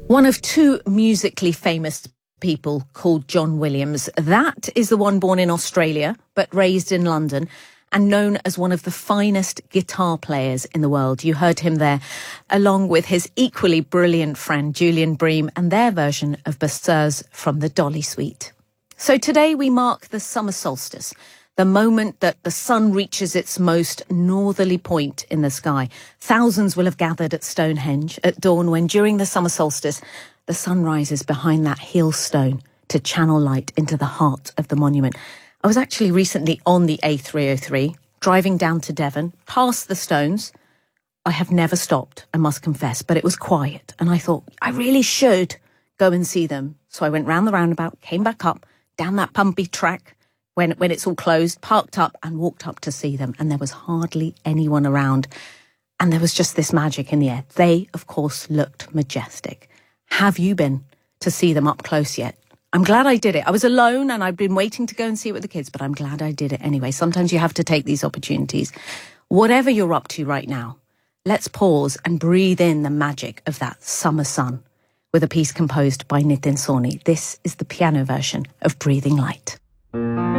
One of two musically famous people called John Williams. That is the one born in Australia, but raised in London and known as one of the finest guitar players in the world. You heard him there, along with his equally brilliant friend Julian Bream and their version of Berceuse from the Dolly Suite. So today we mark the summer solstice, the moment that the sun reaches its most northerly point in the sky. Thousands will have gathered at Stonehenge at dawn when, during the summer solstice, the sun rises behind that heel stone to channel light into the heart of the monument. I was actually recently on the A303, driving down to Devon, past the stones. I have never stopped, I must confess, but it was quiet. And I thought, I really should go and see them. So I went round the roundabout, came back up, down that bumpy track, when it's all closed, parked up and walked up to see them. And there was hardly anyone around. And there was just this magic in the air. They, of course, looked majestic. Have you been to see them up close yet? I'm glad I did it. I was alone and I'd been waiting to go and see it with the kids, but I'm glad I did it anyway. Sometimes you have to take these opportunities. Whatever you're up to right now, let's pause and breathe in the magic of that summer sun with a piece composed by Nitin Sawhney. This is the piano version of Breathing Light.